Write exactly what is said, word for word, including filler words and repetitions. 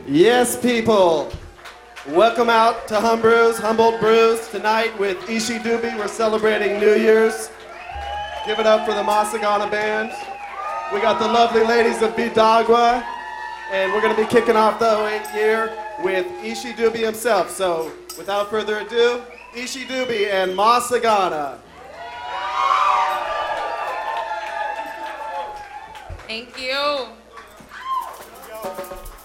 Yes, people. Welcome out to Hum Brews, Humboldt Brews. Tonight with Ishi Dubi, we're celebrating New Year's. Give it up for the Masagana Band. We got the lovely ladies of Bidagwa, and we're going to be kicking off the oh eight year with Ishi Dubi himself. So, without further ado, Ishi Dubi and Masagana. Thank you.